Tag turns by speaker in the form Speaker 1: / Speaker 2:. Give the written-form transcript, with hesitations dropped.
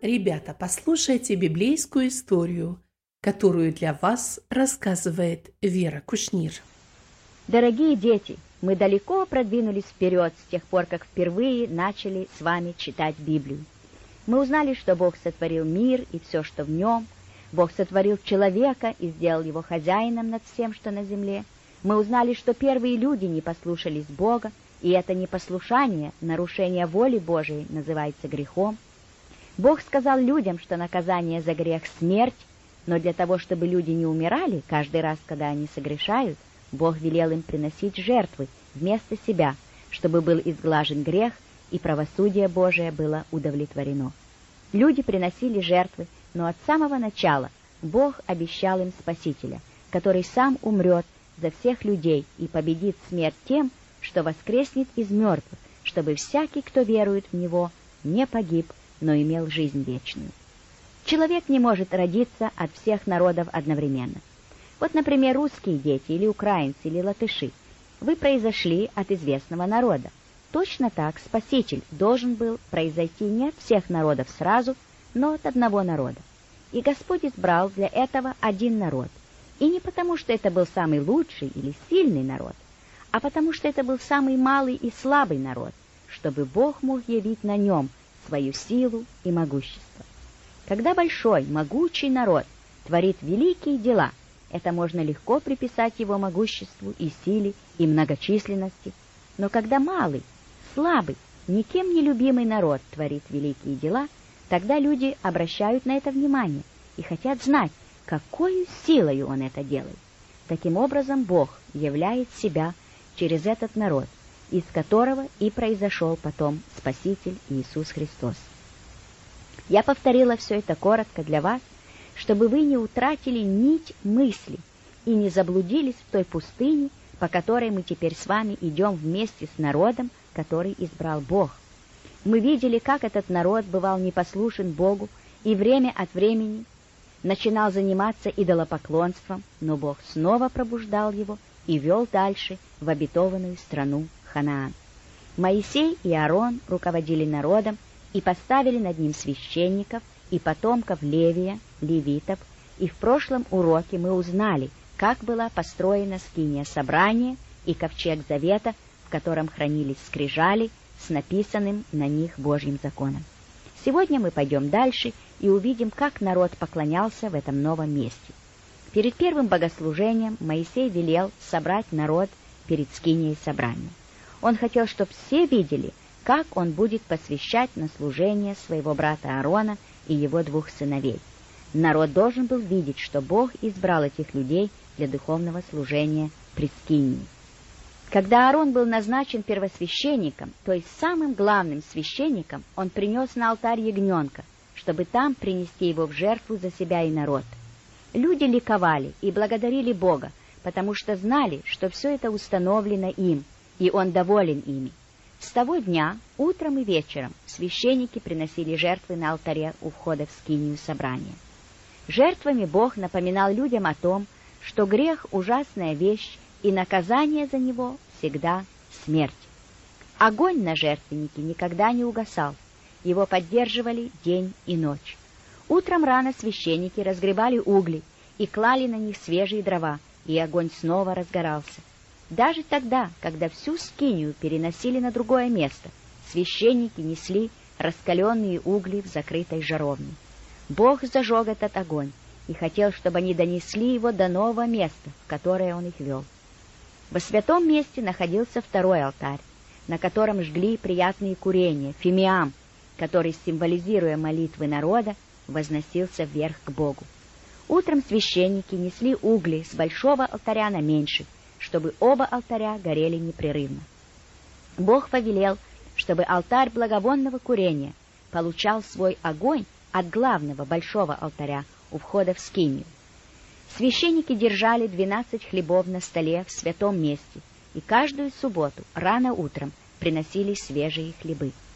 Speaker 1: Ребята, послушайте библейскую историю, которую для вас рассказывает Вера Кушнир.
Speaker 2: Дорогие дети, мы далеко продвинулись вперед с тех пор, как впервые начали с вами читать Библию. Мы узнали, что Бог сотворил мир и все, что в нем. Бог сотворил человека и сделал его хозяином над всем, что на земле. Мы узнали, что первые люди не послушались Бога, и это непослушание, нарушение воли Божией, называется грехом. Бог сказал людям, что наказание за грех — смерть, но для того, чтобы люди не умирали каждый раз, когда они согрешают, Бог велел им приносить жертвы вместо себя, чтобы был изглажен грех, и правосудие Божие было удовлетворено. Люди приносили жертвы, но от самого начала Бог обещал им Спасителя, который сам умрет за всех людей и победит смерть тем, что воскреснет из мертвых, чтобы всякий, кто верует в Него, не погиб, но имел жизнь вечную. Человек не может родиться от всех народов одновременно. Вот, например, русские дети, или украинцы, или латыши. Вы произошли от известного народа. Точно так Спаситель должен был произойти не от всех народов сразу, но от одного народа. И Господь избрал для этого один народ. И не потому, что это был самый лучший или сильный народ, а потому, что это был самый малый и слабый народ, чтобы Бог мог явить на нем свою силу и могущество. Когда большой, могучий народ творит великие дела, это можно легко приписать его могуществу и силе, и многочисленности. Но когда малый, слабый, никем не любимый народ творит великие дела, тогда люди обращают на это внимание и хотят знать, какой силою он это делает. Таким образом, Бог являет себя через этот народ, из которого и произошел потом Спаситель Иисус Христос. Я повторила все это коротко для вас, чтобы вы не утратили нить мысли и не заблудились в той пустыне, по которой мы теперь с вами идем вместе с народом, который избрал Бог. Мы видели, как этот народ бывал непослушен Богу и время от времени начинал заниматься идолопоклонством, но Бог снова пробуждал его и вел дальше в обетованную страну Ханаан. Моисей и Аарон руководили народом и поставили над ним священников и потомков Левия, левитов, и в прошлом уроке мы узнали, как была построена скиния собрания и ковчег завета, в котором хранились скрижали с написанным на них Божьим законом. Сегодня мы пойдем дальше и увидим, как народ поклонялся в этом новом месте. Перед первым богослужением Моисей велел собрать народ перед скинией собрания. Он хотел, чтобы все видели, как он будет посвящать на служение своего брата Аарона и его двух сыновей. Народ должен был видеть, что Бог избрал этих людей для духовного служения при скинии. Когда Аарон был назначен первосвященником, то есть самым главным священником, он принес на алтарь ягненка, чтобы там принести его в жертву за себя и народ. Люди ликовали и благодарили Бога, потому что знали, что все это установлено им, и Он доволен ими. С того дня, утром и вечером, священники приносили жертвы на алтаре у входа в скинию собрания. Жертвами Бог напоминал людям о том, что грех — ужасная вещь, и наказание за него всегда смерть. Огонь на жертвеннике никогда не угасал, его поддерживали день и ночь. Утром рано священники разгребали угли и клали на них свежие дрова, и огонь снова разгорался. Даже тогда, когда всю скинию переносили на другое место, священники несли раскаленные угли в закрытой жаровне. Бог зажег этот огонь и хотел, чтобы они донесли его до нового места, в которое он их вел. Во святом месте находился второй алтарь, на котором жгли приятные курения, фимиам, который, символизируя молитвы народа, возносился вверх к Богу. Утром священники несли угли с большого алтаря на меньший, чтобы оба алтаря горели непрерывно. Бог повелел, чтобы алтарь благовонного курения получал свой огонь от главного большого алтаря у входа в скинию. Священники держали 12 хлебов на столе в святом месте, и каждую субботу рано утром приносили свежие хлебы.